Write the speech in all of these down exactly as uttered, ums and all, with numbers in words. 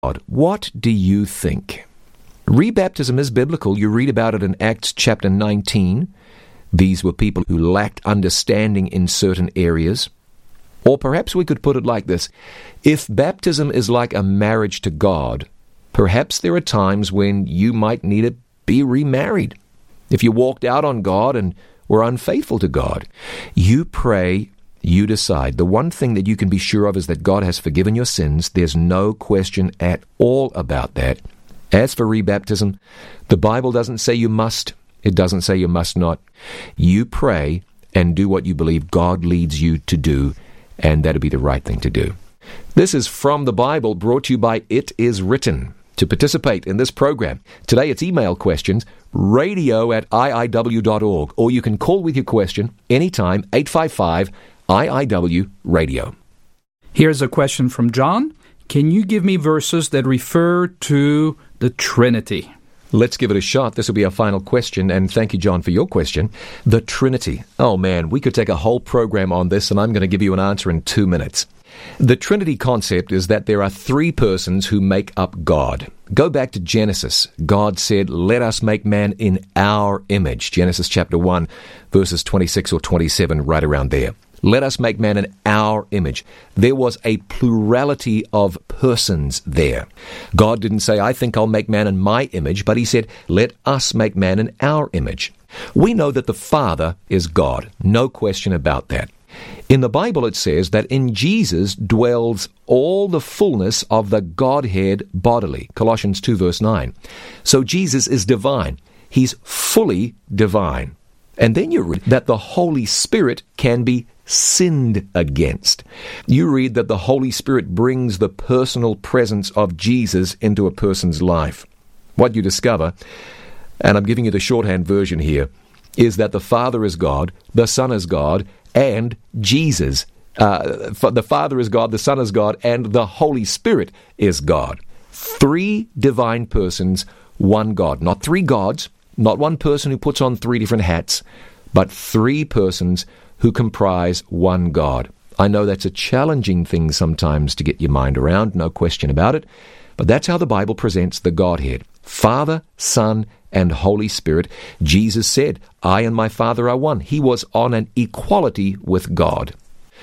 What do you think? Rebaptism is biblical. You read about it in Acts chapter nineteen. These were people who lacked understanding in certain areas. Or perhaps we could put it like this. If baptism is like a marriage to God, perhaps there are times when you might need to be remarried. If you walked out on God and were unfaithful to God, you pray, you decide. The one thing that you can be sure of is that God has forgiven your sins. There's no question at all about that. As for rebaptism, the Bible doesn't say you must. It doesn't say you must not. You pray and do what you believe God leads you to do, and that'll be the right thing to do. This is From the Bible, brought to you by It Is Written. To participate in this program, today it's email questions, radio at I I W dot org, or you can call with your question anytime, eight five five I I W radio. Here's a question from John. Can you give me verses that refer to the Trinity? Let's give it a shot. This will be our final question, and thank you, John, for your question. The Trinity. Oh, man, we could take a whole program on this, and I'm going to give you an answer in two minutes. The Trinity concept is that there are three persons who make up God. Go back to Genesis. God said, let us make man in our image. Genesis chapter one, verses twenty-six or twenty-seven, right around there. Let us make man in our image. There was a plurality of persons there. God didn't say, I think I'll make man in my image, but he said, let us make man in our image. We know that the Father is God. No question about that. In the Bible it says that in Jesus dwells all the fullness of the Godhead bodily. Colossians two verse nine. So Jesus is divine. He's fully divine. And then you read that the Holy Spirit can be sinned against. You read that the Holy Spirit brings the personal presence of Jesus into a person's life. What you discover, and I'm giving you the shorthand version here, is that the Father is God, the Son is God, and Jesus. Uh, the Father is God, the Son is God, and the Holy Spirit is God. Three divine persons, one God. Not three gods, not one person who puts on three different hats, but three persons who comprise one God. I know that's a challenging thing sometimes to get your mind around, no question about it, but that's how the Bible presents the Godhead. Father, Son, and Holy Spirit. Jesus said, I and my Father are one. He was on an equality with God.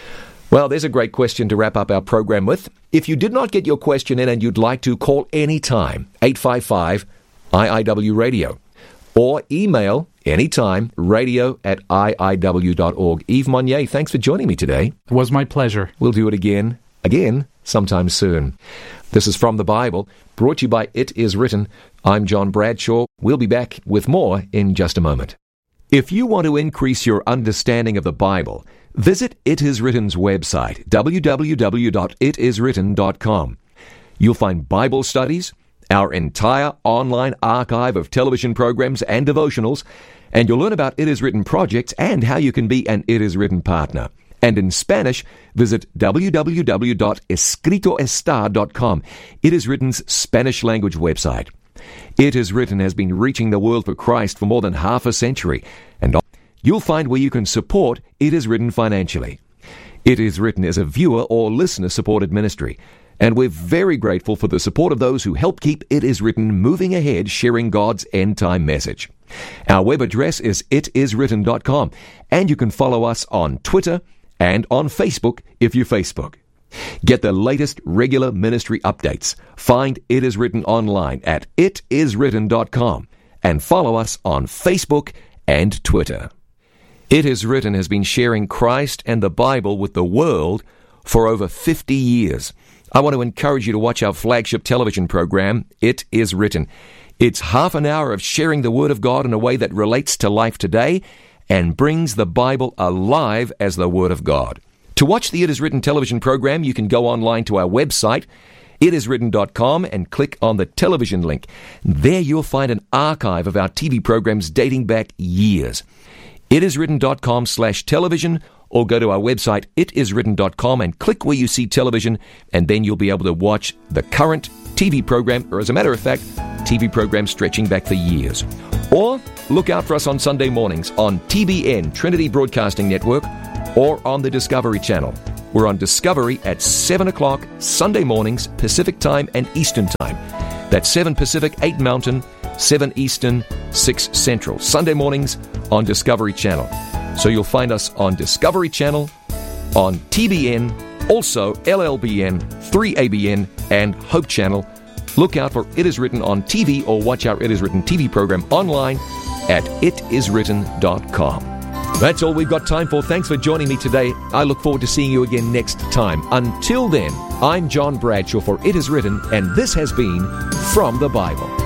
Well, there's a great question to wrap up our program with. If you did not get your question in and you'd like to, call anytime, eight five five I I W radio, or email anytime, radio at I I W dot org. Yves Monnier, thanks for joining me today. It was my pleasure. We'll do it again, again, sometime soon. This is From the Bible, brought to you by It Is Written. I'm John Bradshaw. We'll be back with more in just a moment. If you want to increase your understanding of the Bible, visit It Is Written's website, w w w dot it is written dot com. You'll find Bible studies, our entire online archive of television programs and devotionals, and you'll learn about It Is Written projects and how you can be an It Is Written partner. And in Spanish, visit w w w dot escrito está dot com. It Is Written's Spanish language website. It Is Written has been reaching the world for Christ for more than half a century, and you'll find where you can support It Is Written financially. It Is Written is a viewer or listener-supported ministry, and we're very grateful for the support of those who help keep It Is Written moving ahead, sharing God's end-time message. Our web address is it is written dot com, and you can follow us on Twitter and on Facebook if you Facebook. Get the latest regular ministry updates. Find It Is Written online at it is written dot com and follow us on Facebook and Twitter. It Is Written has been sharing Christ and the Bible with the world for over fifty years. I want to encourage you to watch our flagship television program, It Is Written. It's half an hour of sharing the Word of God in a way that relates to life today and brings the Bible alive as the Word of God. To watch the It Is Written television program, you can go online to our website, it is written dot com, and click on the television link. There you'll find an archive of our T V programs dating back years. it is written dot com slash television, or go to our website, it is written dot com, and click where you see television, and then you'll be able to watch the current T V program, or as a matter of fact, T V programs stretching back for years. Or look out for us on Sunday mornings on T B N, Trinity Broadcasting Network, or on the Discovery Channel. We're on Discovery at seven o'clock Sunday mornings, Pacific Time and Eastern Time. That's seven Pacific, eight Mountain, seven Eastern, six Central. Sunday mornings on Discovery Channel. So you'll find us on Discovery Channel, on T B N, also L L B N, three A B N, and Hope Channel. Look out for It Is Written on T V or watch our It Is Written T V program online at it is written dot com. That's all we've got time for. Thanks for joining me today. I look forward to seeing you again next time. Until then, I'm John Bradshaw for It Is Written, and this has been From the Bible.